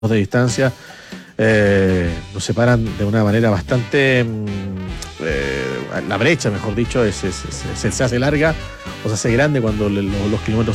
de distancia nos separan de una manera bastante la brecha, mejor dicho, se hace larga o se hace grande cuando los kilómetros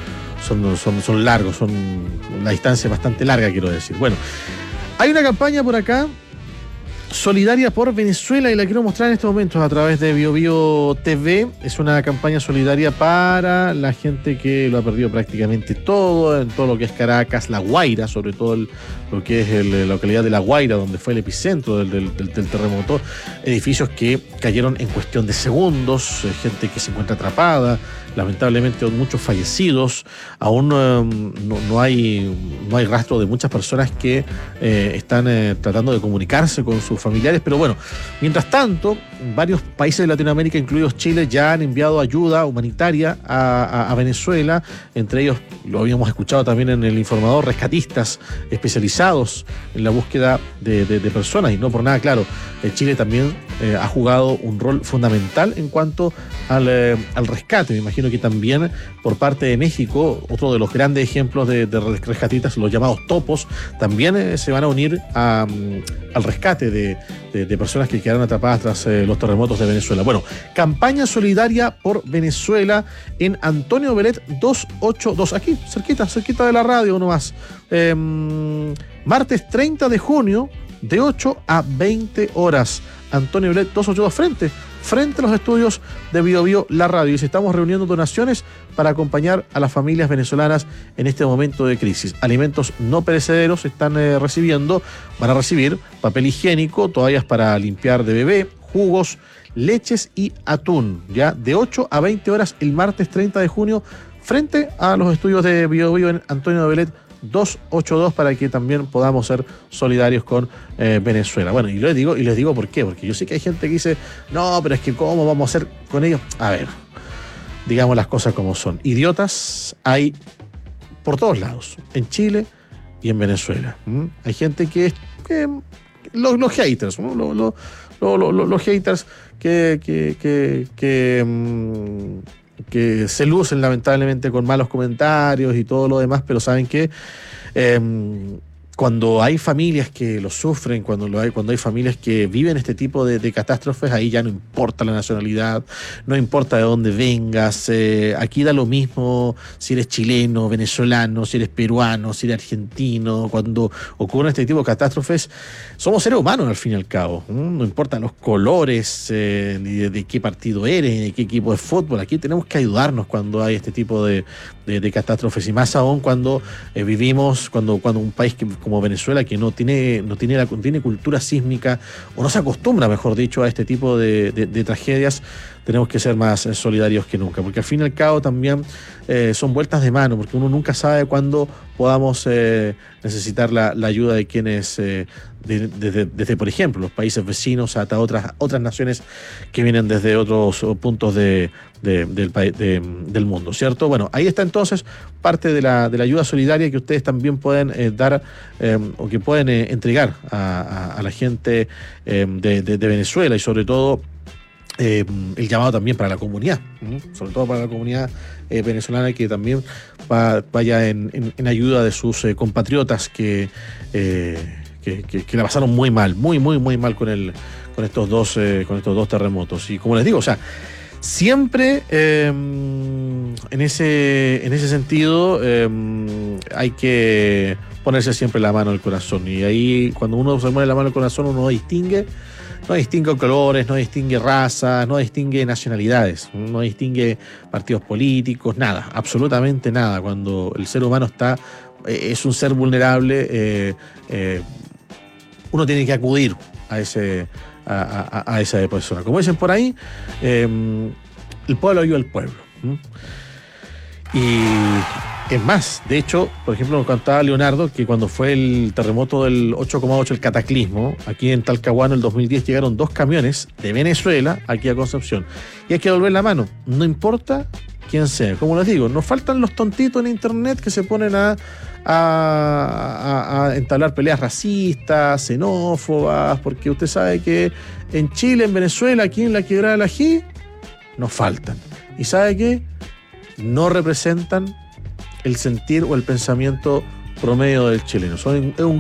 son largos, son una distancia bastante larga, quiero decir. Bueno, hay una campaña por acá solidaria por Venezuela y la quiero mostrar en estos momentos a través de BioBio TV. Es una campaña solidaria para la gente que lo ha perdido prácticamente todo, en todo lo que es Caracas, La Guaira, sobre todo lo que es la localidad de La Guaira, donde fue el epicentro del terremoto. Edificios que cayeron en cuestión de segundos, gente que se encuentra atrapada, lamentablemente muchos fallecidos. Aún no hay rastro de muchas personas que están tratando de comunicarse con sus familiares, pero bueno, mientras tanto, varios países de Latinoamérica, incluidos Chile, ya han enviado ayuda humanitaria a Venezuela. Entre ellos, lo habíamos escuchado también en el informador, rescatistas especializados en la búsqueda de personas, y no por nada, claro, Chile también ha jugado un rol fundamental en cuanto al rescate. Me imagino que también por parte de México, otro de los grandes ejemplos de rescatistas, los llamados topos, también se van a unir al rescate de personas que quedaron atrapadas tras los terremotos de Venezuela. Bueno, campaña solidaria por Venezuela en Antonio Belet 282, aquí, cerquita de la radio, uno más. Martes 30 de junio, de 8 a 20 horas. Antonio Belet 282 frente a los estudios de BioBio La Radio. Y se estamos reuniendo donaciones para acompañar a las familias venezolanas en este momento de crisis. Alimentos no perecederos están recibiendo, van a recibir papel higiénico, toallas para limpiar de bebé, jugos, leches y atún. Ya de 8 a 20 horas el martes 30 de junio frente a los estudios de BioBio en Antonio Belet 282, para que también podamos ser solidarios con Venezuela. Bueno, y les digo por qué, porque yo sé que hay gente que dice, no, pero es que ¿cómo vamos a hacer con ellos? A ver, digamos las cosas como son. Idiotas hay por todos lados, en Chile y en Venezuela. Hay gente que los haters, ¿no? los haters que se lucen lamentablemente con malos comentarios y todo lo demás, pero saben que cuando hay familias que lo sufren, cuando hay familias que viven este tipo de catástrofes, ahí ya no importa la nacionalidad, no importa de dónde vengas, aquí da lo mismo si eres chileno, venezolano, si eres peruano, si eres argentino. Cuando ocurren este tipo de catástrofes, somos seres humanos al fin y al cabo, no importan los colores, ni de qué partido eres, ni de qué equipo de fútbol. Aquí tenemos que ayudarnos cuando hay este tipo de catástrofes, y más aún cuando vivimos, cuando un país como Venezuela, que no tiene cultura sísmica, o no se acostumbra, mejor dicho, a este tipo de tragedias, tenemos que ser más solidarios que nunca, porque al fin y al cabo también son vueltas de mano, porque uno nunca sabe cuándo podamos necesitar la ayuda de quienes, desde por ejemplo, los países vecinos hasta otras naciones que vienen desde otros puntos del mundo, ¿cierto? Bueno, ahí está entonces parte de la ayuda solidaria que ustedes también pueden dar o que pueden entregar a la gente de Venezuela, y sobre todo el llamado también para la comunidad, sobre todo para la comunidad venezolana, que también vaya en ayuda de sus compatriotas que la pasaron muy mal con estos dos terremotos. Y como les digo, o sea, siempre en ese sentido hay que ponerse siempre la mano al corazón, y ahí cuando uno se pone la mano al corazón uno distingue colores, no distingue razas, no distingue nacionalidades, no distingue partidos políticos, nada, absolutamente nada. Cuando el ser humano es un ser vulnerable, uno tiene que acudir a esa persona. Como dicen por ahí, el pueblo ayuda al pueblo. Y es más, de hecho, por ejemplo, nos contaba Leonardo que cuando fue el terremoto del 8,8, el cataclismo, aquí en Talcahuano, el 2010, llegaron 2 camiones de Venezuela aquí a Concepción. Y hay que devolver la mano, no importa quién sea. Como les digo, nos faltan los tontitos en internet que se ponen a entablar peleas racistas, xenófobas, porque usted sabe que en Chile, en Venezuela, aquí en la Quebrada del Ají, nos faltan. ¿Y sabe qué? No representan el sentir o el pensamiento promedio del chileno. Es un